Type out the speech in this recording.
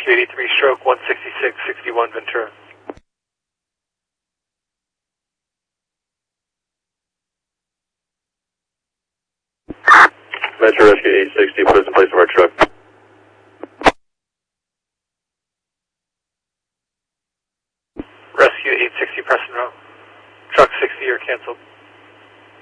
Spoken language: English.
Rescue 83, stroke 16661 Ventura. Metro Rescue 860, put us in place of our truck. Rescue 860, press and route. Truck 60 are canceled.